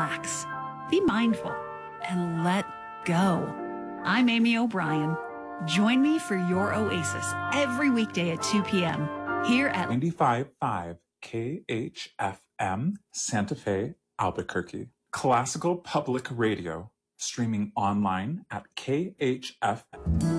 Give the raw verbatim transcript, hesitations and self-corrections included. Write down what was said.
relax, be mindful, and let go. I'm Amy O'Brien. Join me for your oasis every weekday at two p.m. here at ninety-five point five K H F M, Santa Fe, Albuquerque. Classical Public Radio, streaming online at K H F M.